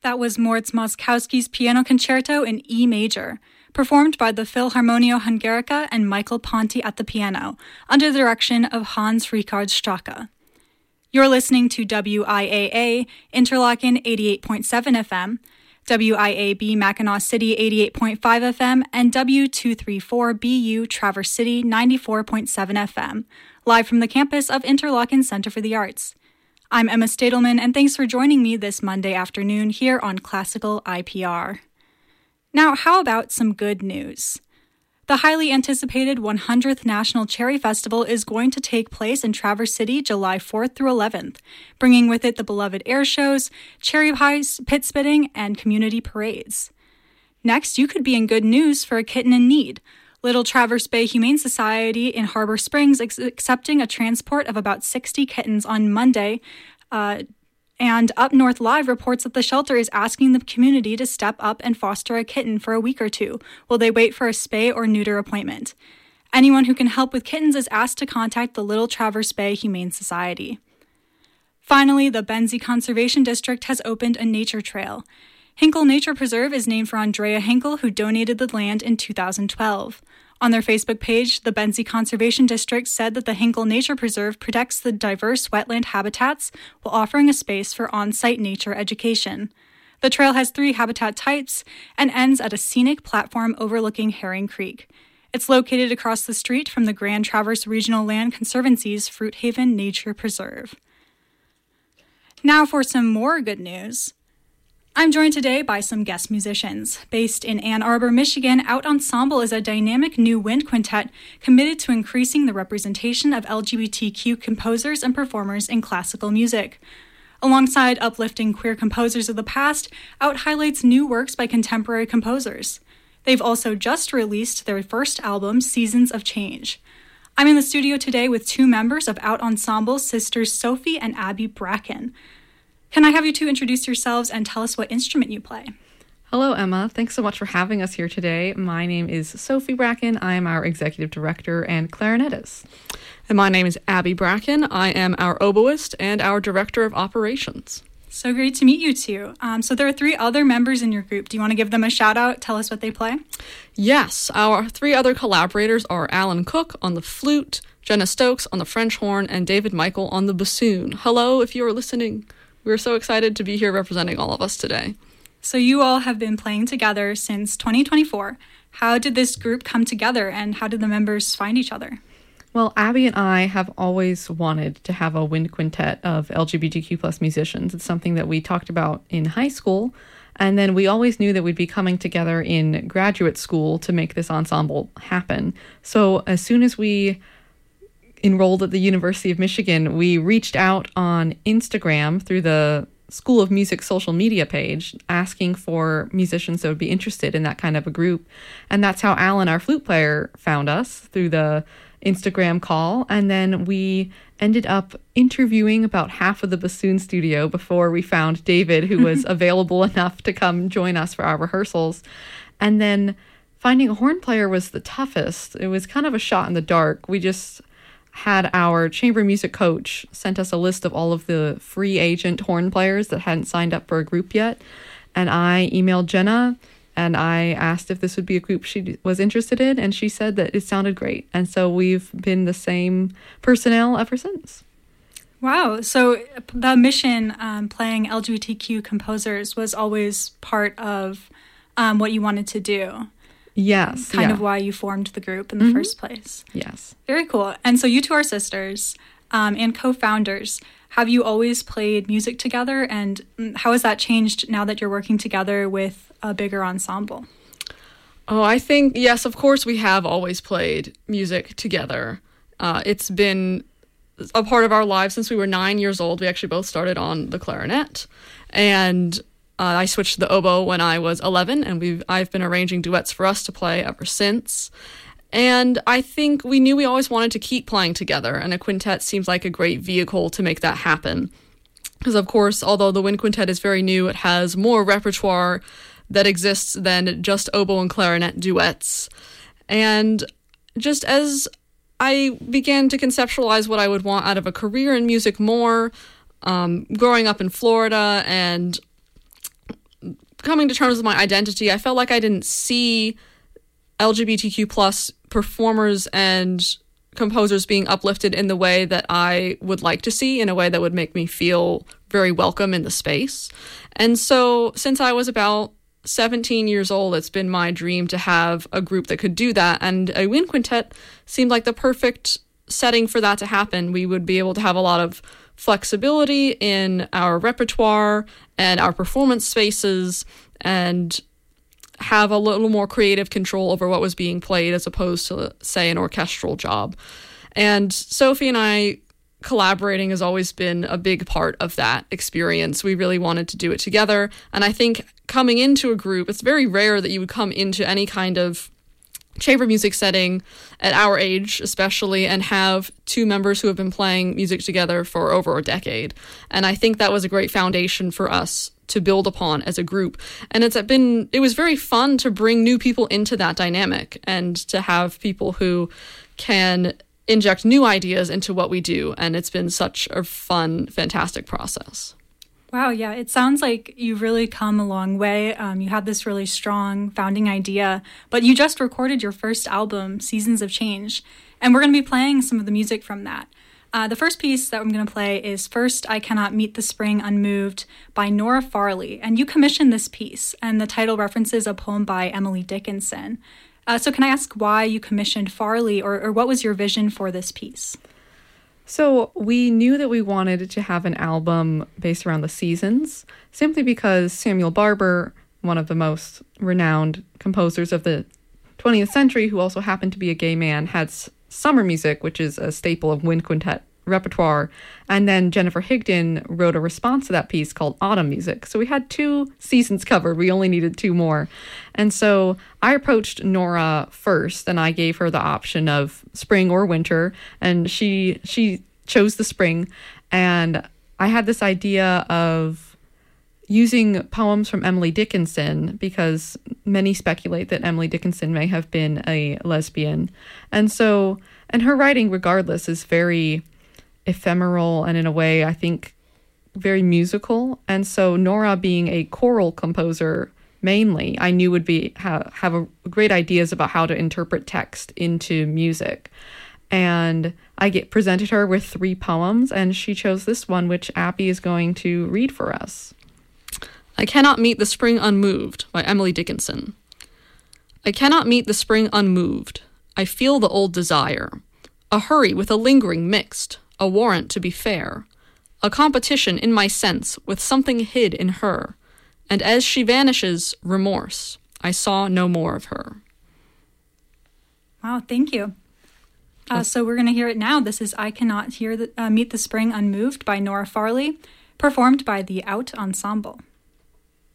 that was Moritz Moszkowski's Piano Concerto in E major, performed by the Philharmonia Hungarica and Michael Ponti at the piano, under the direction of Hans Richard Stracke. You're listening to WIAA, Interlaken 88.7 FM, WIAB Mackinac City 88.5 FM, and W234BU Traverse City 94.7 FM, live from the campus of Interlaken Center for the Arts. I'm Emma Stadelman, and thanks for joining me this Monday afternoon here on Classical IPR. Now, how about some good news? The highly anticipated 100th National Cherry Festival is going to take place in Traverse City July 4th through 11th, bringing with it the beloved air shows, cherry pies, pit spitting, and community parades. Next, you could be in good news for a kitten in need. Little Traverse Bay Humane Society in Harbor Springs is accepting a transport of about 60 kittens on Monday, and Up North Live reports that the shelter is asking the community to step up and foster a kitten for a week or two while they wait for a spay or neuter appointment. Anyone who can help with kittens is asked to contact the Little Traverse Bay Humane Society. Finally, the Benzie Conservation District has opened a nature trail. Hinkle Nature Preserve is named for Andrea Hinkle, who donated the land in 2012. On their Facebook page, the Benzie Conservation District said that the Hinkle Nature Preserve protects the diverse wetland habitats while offering a space for on-site nature education. The trail has 3 habitat types and ends at a scenic platform overlooking Herring Creek. It's located across the street from the Grand Traverse Regional Land Conservancy's Fruit Haven Nature Preserve. Now for some more good news. I'm joined today by some guest musicians. Based in Ann Arbor, Michigan, Out Ensemble is a dynamic new wind quintet committed to increasing the representation of LGBTQ composers and performers in classical music. Alongside uplifting queer composers of the past, Out highlights new works by contemporary composers. They've also just released their first album, Seasons of Change. I'm in the studio today with 2 members of Out Ensemble, sisters Sophie and Abby Bracken. Can I have you 2 introduce yourselves and tell us what instrument you play? Hello, Emma. Thanks so much for having us here today. My name is Sophie Bracken. I am our executive director and clarinetist. And my name is Abby Bracken. I am our oboist and our director of operations. So great to meet you 2. So there are 3 other members in your group. Do you want to give them a shout out? Tell us what they play? Yes, our 3 other collaborators are Alan Cook on the flute, Jenna Stokes on the French horn, and David Michael on the bassoon. Hello, if you are listening. We're so excited to be here representing all of us today. So you all have been playing together since 2024. How did this group come together, and how did the members find each other? Well, Abby and I have always wanted to have a wind quintet of LGBTQ plus musicians. It's something that we talked about in high school, and then we always knew that we'd be coming together in graduate school to make this ensemble happen. So as soon as we enrolled at the University of Michigan, we reached out on Instagram through the School of Music social media page asking for musicians that would be interested in that kind of a group. And that's how Alan, our flute player, found us through the Instagram call. And then we ended up interviewing about half of the bassoon studio before we found David, who was available enough to come join us for our rehearsals. And then finding a horn player was the toughest. It was kind of a shot in the dark. We just had our chamber music coach sent us a list of all of the free agent horn players that hadn't signed up for a group yet. And I emailed Jenna and I asked if this would be a group she was interested in. And she said that it sounded great. And so we've been the same personnel ever since. Wow. So the mission, playing LGBTQ composers, was always part of what you wanted to do. Yes. Kind of why you formed the group in the first place. Yes. Very cool. And so you 2 are sisters and co-founders. Have you always played music together? And how has that changed now that you're working together with a bigger ensemble? Oh, I think, yes, of course we have always played music together. It's been a part of our lives since we were 9 years old. We actually both started on the clarinet. And I switched to the oboe when I was 11, and I've been arranging duets for us to play ever since. And I think we knew we always wanted to keep playing together, and a quintet seems like a great vehicle to make that happen. Because, of course, although the wind quintet is very new, it has more repertoire that exists than just oboe and clarinet duets. And just as I began to conceptualize what I would want out of a career in music more, growing up in Florida and coming to terms with my identity, I felt like I didn't see LGBTQ plus performers and composers being uplifted in the way that I would like to see, in a way that would make me feel very welcome in the space. And so since I was about 17 years old, it's been my dream to have a group that could do that. And a wind quintet seemed like the perfect setting for that to happen. We would be able to have a lot of flexibility in our repertoire and our performance spaces, and have a little more creative control over what was being played as opposed to, say, an orchestral job. And Sophie and I collaborating has always been a big part of that experience. We really wanted to do it together. And I think coming into a group, it's very rare that you would come into any kind of chamber music setting at our age, especially, and have two members who have been playing music together for over a decade. And I think that was a great foundation for us to build upon as a group. And it was very fun to bring new people into that dynamic and to have people who can inject new ideas into what we do. And it's been such a fun, fantastic process. Wow, yeah, it sounds like you've really come a long way. You had this really strong founding idea, but you just recorded your first album, Seasons of Change, and we're going to be playing some of the music from that. The first piece that I'm going to play is First I Cannot Meet the Spring Unmoved by Nora Farley, and you commissioned this piece, and the title references a poem by Emily Dickinson. So can I ask why you commissioned Farley, or what was your vision for this piece? So we knew that we wanted to have an album based around the seasons, simply because Samuel Barber, one of the most renowned composers of the 20th century, who also happened to be a gay man, had summer music, which is a staple of wind quintet repertoire. And then Jennifer Higdon wrote a response to that piece called Autumn Music. So we had 2 seasons covered. We only needed 2 more. And so I approached Nora first, and I gave her the option of spring or winter. And she chose the spring. And I had this idea of using poems from Emily Dickinson, because many speculate that Emily Dickinson may have been a lesbian. And her writing, regardless, is very ephemeral and, in a way, I think, very musical. And so Nora, being a choral composer mainly, I knew would have great ideas about how to interpret text into music. And I presented her with 3 poems, and she chose this one, which Abby is going to read for us. I Cannot Meet the Spring Unmoved by Emily Dickinson. I cannot meet the spring unmoved. I feel the old desire. A hurry with a lingering mixed, a warrant to be fair. A competition in my sense with something hid in her. And as she vanishes, remorse. I saw no more of her. Wow, thank you. So we're going to hear it now. This is I Cannot Meet the Spring Unmoved by Nora Farley, performed by the Out Ensemble.